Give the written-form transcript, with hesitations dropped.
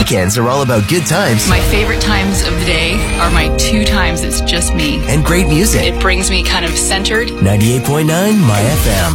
weekends are all about good times. My favorite times of the day are my 2 times it's just me. And great music. It brings me kind of centered. 98.9 My FM.